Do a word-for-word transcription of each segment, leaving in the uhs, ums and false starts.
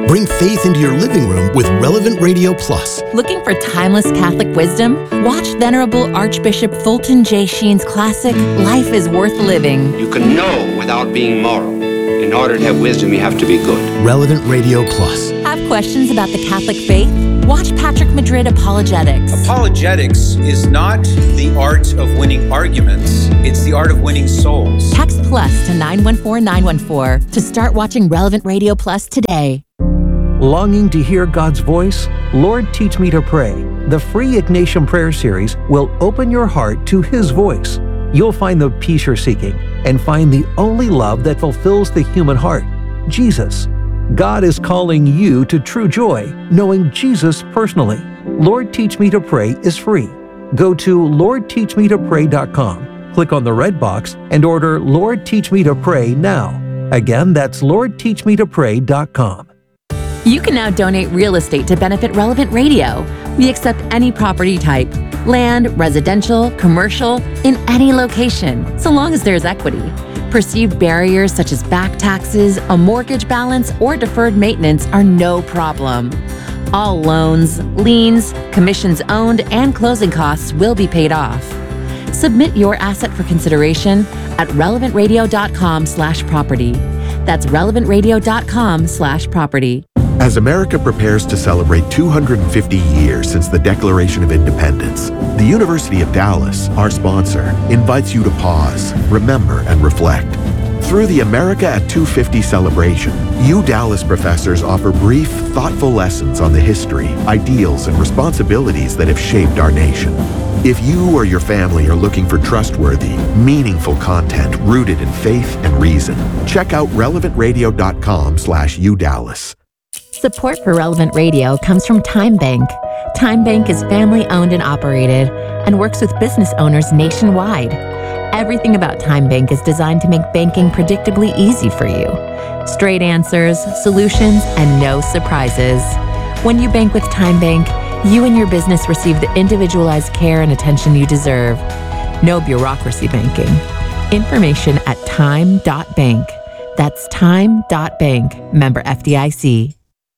Bring faith into your living room with Relevant Radio Plus. Looking for timeless Catholic wisdom? Watch Venerable Archbishop Fulton J. Sheen's classic, Life is Worth Living. You can know without being moral. In order to have wisdom, you have to be good. Relevant Radio Plus. Have questions about the Catholic faith? Watch Patrick Madrid Apologetics. Apologetics is not the art of winning arguments. It's the art of winning souls. Text plus to nine one four nine one four to start watching Relevant Radio Plus today. Longing to hear God's voice? Lord, Teach Me to Pray. The free Ignatian Prayer Series will open your heart to His voice. You'll find the peace you're seeking and find the only love that fulfills the human heart, Jesus. God is calling you to true joy, knowing Jesus personally. Lord, Teach Me to Pray is free. Go to lord teach me to pray dot com, click on the red box, and order Lord, Teach Me to Pray now. Again, that's lord teach me to pray dot com. You can now donate real estate to benefit Relevant Radio. We accept any property type, land, residential, commercial, in any location, so long as there's equity. Perceived barriers such as back taxes, a mortgage balance, or deferred maintenance are no problem. All loans, liens, commissions owned, and closing costs will be paid off. Submit your asset for consideration at relevant radio dot com slash property. That's relevant radio dot com slash property. As America prepares to celebrate two hundred fifty years since the Declaration of Independence, the University of Dallas, our sponsor, invites you to pause, remember, and reflect. Through the America at two fifty celebration, U Dallas professors offer brief, thoughtful lessons on the history, ideals, and responsibilities that have shaped our nation. If you or your family are looking for trustworthy, meaningful content rooted in faith and reason, check out relevant radio dot com slash U Dallas. Support for Relevant Radio comes from Time Bank. Time Bank is family-owned and operated and works with business owners nationwide. Everything about Time Bank is designed to make banking predictably easy for you. Straight answers, solutions, and no surprises. When you bank with Time Bank, you and your business receive the individualized care and attention you deserve. No bureaucracy banking. Information at time dot bank. That's time dot bank. Member F D I C.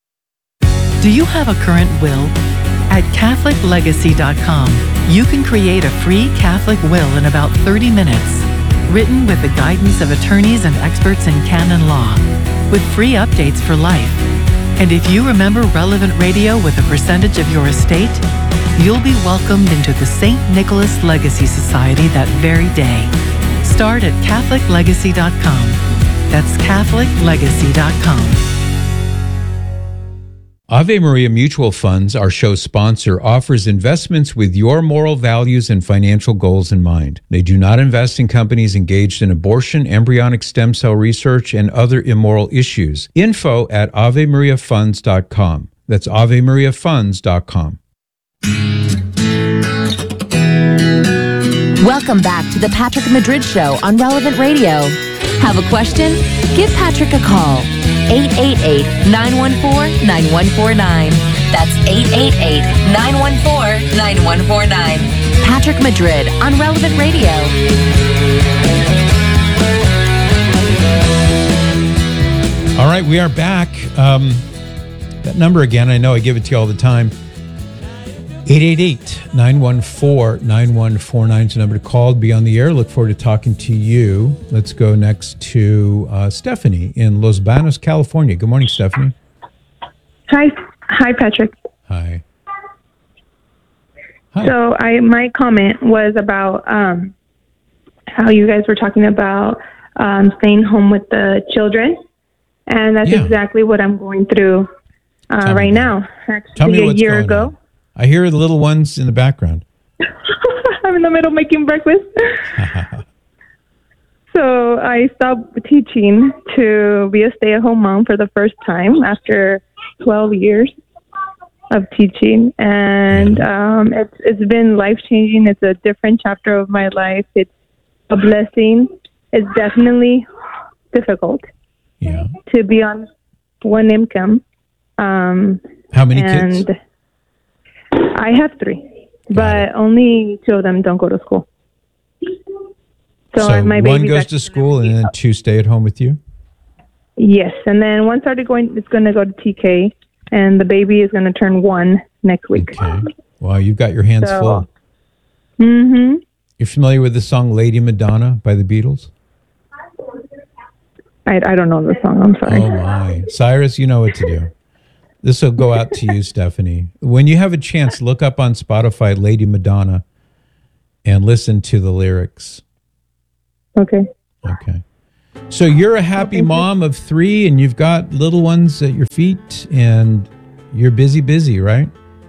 Do you have a current will? At Catholic Legacy dot com, you can create a free Catholic will in about thirty minutes, written with the guidance of attorneys and experts in canon law, with free updates for life. And if you remember Relevant Radio with a percentage of your estate, you'll be welcomed into the Saint Nicholas Legacy Society that very day. Start at Catholic Legacy dot com. That's Catholic Legacy dot com. Ave Maria Mutual Funds, our show sponsor, offers investments with your moral values and financial goals in mind. They do not invest in companies engaged in abortion, embryonic stem cell research, and other immoral issues. Info at ave maria funds dot com. That's ave maria funds dot com. Welcome back to the Patrick Madrid Show on Relevant Radio. Have a question? Give Patrick a call. eight eight eight, nine one four, nine one four nine. That's eight eight eight, nine one four, nine one four nine. Patrick Madrid on Relevant Radio. All right, we are back. Um, that number again, I know I give it to you all the time. eight eight eight, nine one four, nine one four nine is the number to call. Be on the air. Look forward to talking to you. Let's go next to uh, Stephanie in Los Banos, California. Good morning, Stephanie. Hi. Hi, Patrick. Hi. Hi. So I my comment was about um, how you guys were talking about um, staying home with the children. And that's Yeah. exactly what I'm going through uh, right now. Tell me Actually, a what's year going ago. on. I hear the little ones in the background. I'm in the middle making breakfast. So I stopped teaching to be a stay-at-home mom for the first time after twelve years of teaching. And um, it's it's been life-changing. It's a different chapter of my life. It's a blessing. It's definitely difficult yeah. to be on one income. Um, How many and kids? I have three, but only two of them don't go to school. So, So my one baby's goes to actually school and then two stay at home with you? Yes, and then one started going. It's going to go to T K, and the baby is going to turn one next week. Okay. Wow, you've got your hands So, full. Mm-hmm. You're familiar with the song Lady Madonna by the Beatles? I, I don't know the song. I'm sorry. Oh, my. Cyrus, you know what to do. This will go out to you, Stephanie. When you have a chance, look up on Spotify Lady Madonna and listen to the lyrics. Okay. Okay. So you're a happy mom of three, and you've got little ones at your feet, and you're busy, busy, right?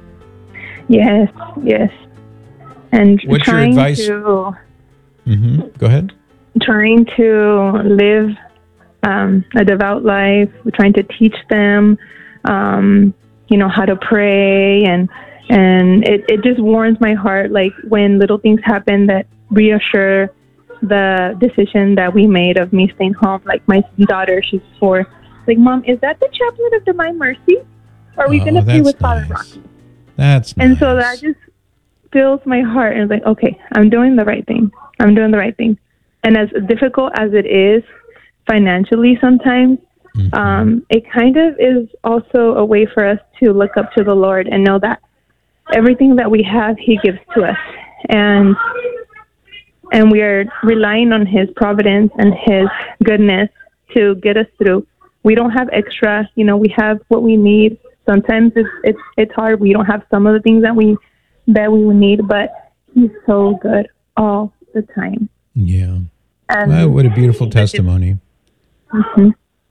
Yes, yes. And What's your trying advice? to Mm-hmm. Go ahead. trying to live um, a devout life, trying to teach them, um, you know, how to pray, and and it, it just warms my heart, like when little things happen that reassure the decision that we made of me staying home. Like my daughter, she's four. Like, Mom, is that the Chaplet of Divine Mercy? Or are we Oh, going to be that's with Father nice. Rocky? That's And nice. so that just fills my heart, and it's like, okay, I'm doing the right thing. I'm doing the right thing. And as difficult as it is financially sometimes, Mm-hmm. um, it kind of is also a way for us to look up to the Lord and know that everything that we have, He gives to us. And and we are relying on His providence and His goodness to get us through. We don't have extra, you know, we have what we need. Sometimes it's it's it's hard. We don't have some of the things that we that we would need, but He's so good all the time. Yeah. And Well, what a beautiful testimony. hmm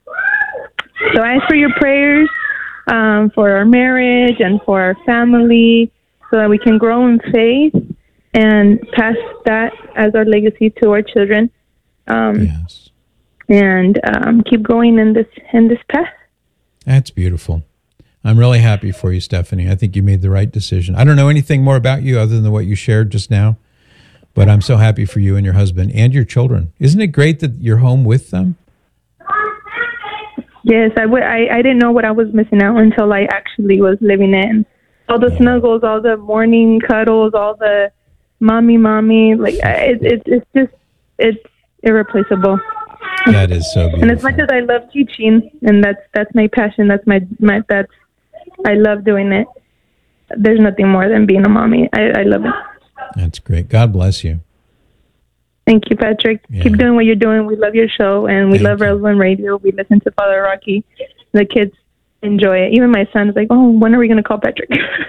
So I ask for your prayers um, for our marriage and for our family, so that we can grow in faith and pass that as our legacy to our children, um, Yes. and um, keep going in this in this path. That's beautiful. I'm really happy for you, Stephanie. I think you made the right decision. I don't know anything more about you other than what you shared just now, but I'm so happy for you and your husband and your children. Isn't it great that you're home with them? Yes, I, w- I, I didn't know what I was missing out until I actually was living it. And all the Yeah. snuggles, all the morning cuddles, all the mommy, mommy, like I- it, it, it's just, it's irreplaceable. That is so beautiful. And as much as I love teaching, and that's that's my passion, that's my, my that's, I love doing it. There's nothing more than being a mommy. I, I love it. That's great. God bless you. Thank you, Patrick. Yeah. Keep doing what you're doing. We love your show, and we Thank love you. Relevant Radio. We listen to Father Rocky. The kids enjoy it. Even my son is like, oh, when are we going to call Patrick?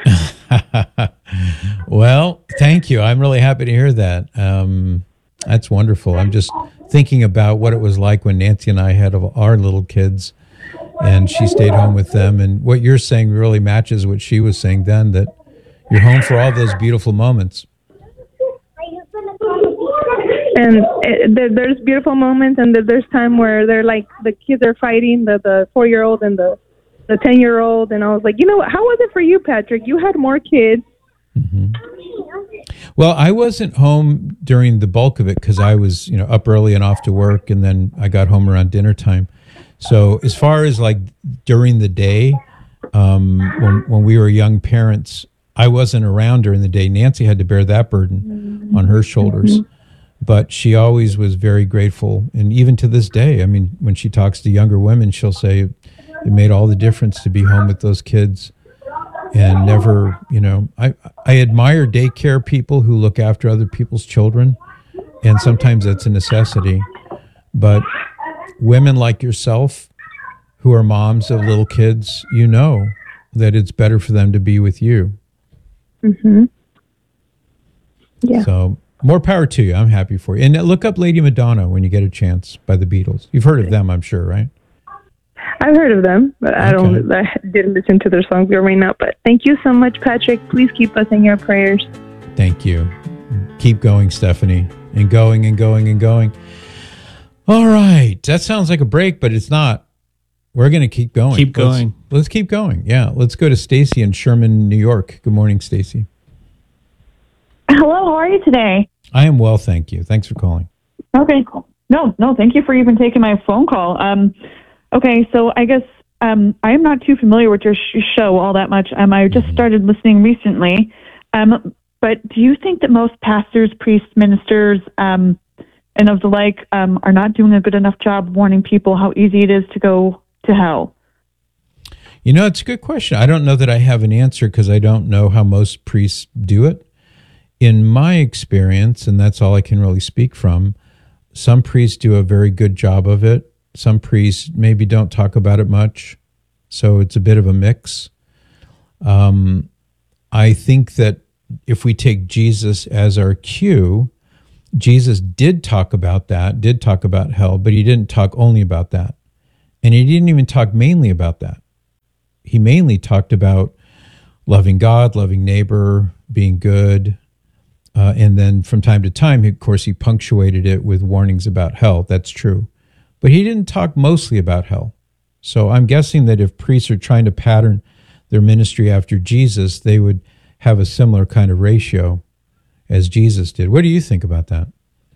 Well, thank you. I'm really happy to hear that. Um, that's wonderful. I'm just thinking about what it was like when Nancy and I had of our little kids, and she stayed home with them. And what you're saying really matches what she was saying then, that you're home for all those beautiful moments. And it, there, there's beautiful moments, and there, there's time where they're like, the kids are fighting, the, the four-year-old and the the ten-year-old. And I was like, you know what? How was it for you, Patrick? You had more kids. Mm-hmm. Well, I wasn't home during the bulk of it because I was, you know, up early and off to work, and then I got home around dinner time. So as far as like during the day, um, when when we were young parents, I wasn't around during the day. Nancy had to bear that burden on her shoulders. Mm-hmm. But she always was very grateful. And even to this day, I mean, when she talks to younger women, she'll say it made all the difference to be home with those kids. And never, you know, I, I admire daycare people who look after other people's children. And sometimes that's a necessity. But women like yourself who are moms of little kids, you know that it's better for them to be with you. Mm-hmm. Yeah. So more power to you. I'm happy for you. And look up Lady Madonna when you get a chance by the Beatles. You've heard of them, I'm sure, right? I've heard of them, but I Okay. don't. I didn't listen to their songs right now. But thank you so much, Patrick. Please keep us in your prayers. Thank you. Keep going, Stephanie, and going and going and going. All right. That sounds like a break, but it's not. We're going to keep going. Keep Let's- going. Let's, keep going. Yeah. Let's go to Stacy in Sherman, New York. Good morning, Stacy. Hello, how are you today? I am well, thank you. Thanks for calling. Okay. No, no, thank you for even taking my phone call. Um, okay, so I guess um, I am not too familiar with your sh- show all that much. Um, I just started listening recently. Um, but do you think that most pastors, priests, ministers, um, and of the like um, are not doing a good enough job warning people how easy it is to go to hell? You know, it's a good question. I don't know that I have an answer because I don't know how most priests do it. In my experience, and that's all I can really speak from, some priests do a very good job of it. Some priests maybe don't talk about it much. So it's a bit of a mix. Um, I think that if we take Jesus as our cue, Jesus did talk about that, did talk about hell, but he didn't talk only about that. And he didn't even talk mainly about that. He mainly talked about loving God, loving neighbor, being good. Uh, and then from time to time, of course, he punctuated it with warnings about hell. That's true. But he didn't talk mostly about hell. So I'm guessing that if priests are trying to pattern their ministry after Jesus, they would have a similar kind of ratio as Jesus did. What do you think about that?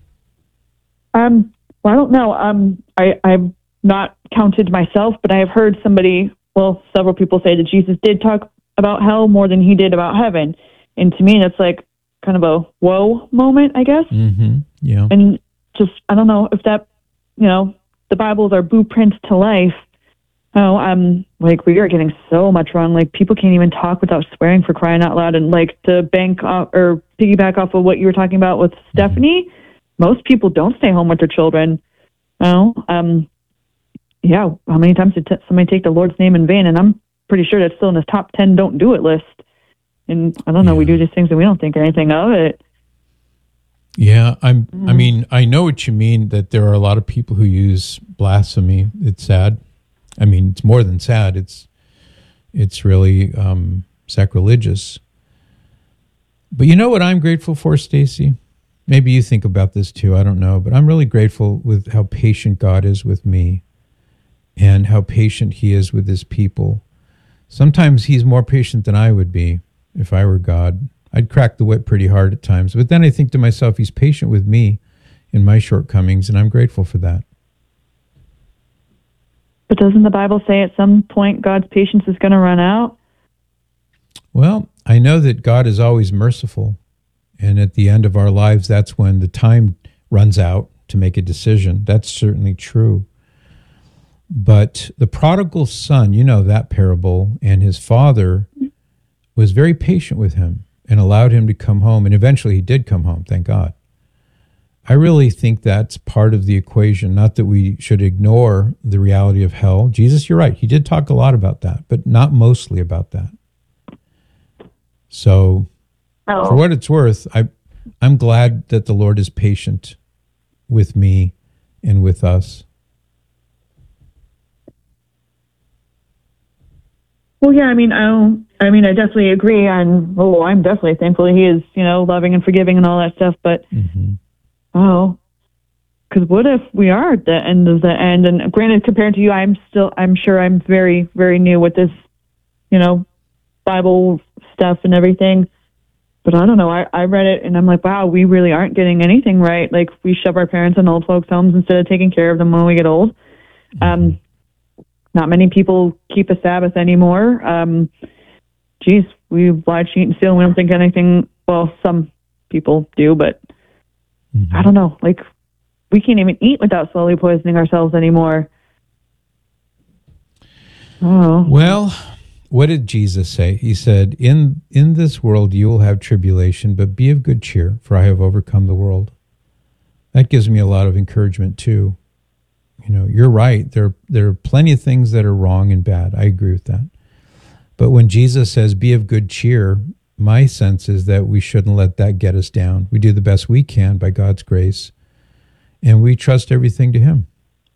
Um, well, I don't know. Um, I, I've not counted myself, but I have heard somebody, well, several people say that Jesus did talk about hell more than he did about heaven. And to me, that's like kind of a whoa moment, I guess. Mm-hmm. Yeah. And just, I don't know if that, you know, the Bible is our blueprint to life. Oh, um, like we are getting so much wrong. Like people can't even talk without swearing, for crying out loud. And like to bank off or piggyback off of what you were talking about with mm-hmm. Stephanie, most people don't stay home with their children. Oh, um, yeah. How many times did t- somebody take the Lord's name in vain? And I'm pretty sure that's still in his top ten don't do it list. And I don't know, yeah. we do these things and we don't think anything of it. Yeah, I'm. Mm. I mean, I know what you mean, that there are a lot of people who use blasphemy. It's sad. I mean, it's more than sad. It's it's really um, sacrilegious. But you know what I'm grateful for, Stacy? Maybe you think about this too. I don't know, but I'm really grateful with how patient God is with me, and how patient He is with His people. Sometimes He's more patient than I would be if I were God. I'd crack the whip pretty hard at times. But then I think to myself, He's patient with me in my shortcomings, and I'm grateful for that. But doesn't the Bible say at some point God's patience is going to run out? Well, I know that God is always merciful. And at the end of our lives, that's when the time runs out to make a decision. That's certainly true. But the prodigal son, you know that parable, and his father was very patient with him and allowed him to come home. And eventually he did come home, thank God. I really think that's part of the equation, not that we should ignore the reality of hell. Jesus, you're right. He did talk a lot about that, but not mostly about that. So oh. for what it's worth, I, I'm glad that the Lord is patient with me and with us. Well, yeah, I mean, I don't, I mean, I definitely agree on, oh, I'm definitely thankful He is, you know, loving and forgiving and all that stuff, but mm-hmm. oh, because what if we are at the end of the end? And granted, compared to you, I'm still, I'm sure I'm very, very new with this, you know, Bible stuff and everything. But I don't know. I, I read it and I'm like, wow, we really aren't getting anything right. Like we shove our parents in old folks' homes instead of taking care of them when we get old. Mm-hmm. Um, not many people keep a Sabbath anymore. Um, geez, we lie, cheat, and steal. And we don't think anything. Well, some people do, but mm-hmm. I don't know. Like, we can't even eat without slowly poisoning ourselves anymore. Oh. Well, what did Jesus say? He said, in, in this world you will have tribulation, but be of good cheer, for I have overcome the world. That gives me a lot of encouragement, too. You know, you're right. There, there are plenty of things that are wrong and bad. I agree with that. But when Jesus says, be of good cheer, my sense is that we shouldn't let that get us down. We do the best we can by God's grace, and we trust everything to Him.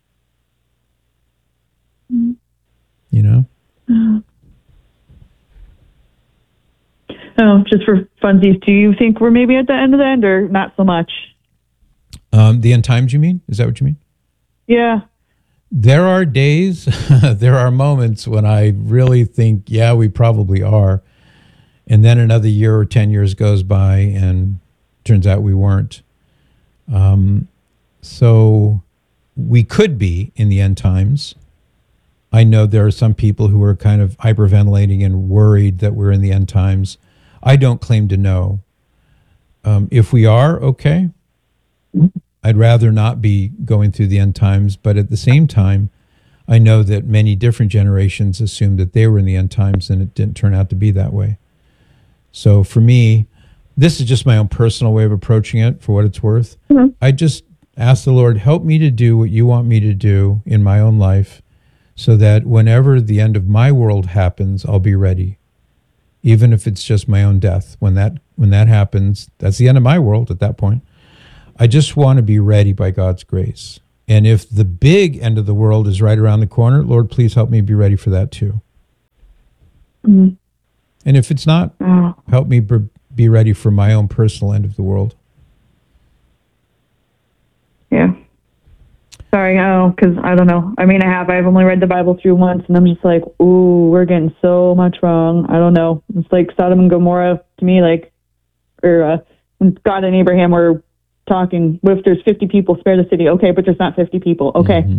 Mm-hmm. You know? Uh, oh, just for funsies, do you think we're maybe at the end of the end, or not so much? Um, the end times, you mean? Is that what you mean? Yeah. There are days, there are moments when I really think, yeah, we probably are. And then another year or ten years goes by and turns out we weren't. Um, so we could be in the end times. I know there are some people who are kind of hyperventilating and worried that we're in the end times. I don't claim to know. Um, if we are, okay. I'd rather not be going through the end times, but at the same time, I know that many different generations assumed that they were in the end times, and it didn't turn out to be that way. So for me, this is just my own personal way of approaching it, for what it's worth. Mm-hmm. I just ask the Lord, help me to do what you want me to do in my own life, so that whenever the end of my world happens, I'll be ready. Even if it's just my own death. When that when that happens, that's the end of my world at that point. I just want to be ready by God's grace. And if the big end of the world is right around the corner, Lord, please help me be ready for that too. Mm-hmm. And if it's not, oh. help me be ready for my own personal end of the world. Yeah. Sorry, oh, because I don't know. I mean, I have. I've only read the Bible through once, and I'm just like, ooh, we're getting so much wrong. I don't know. It's like Sodom and Gomorrah to me, like, or uh, when God and Abraham were talking, what if there's fifty people, spare the city? Okay, but there's not fifty people. Okay. Mm-hmm.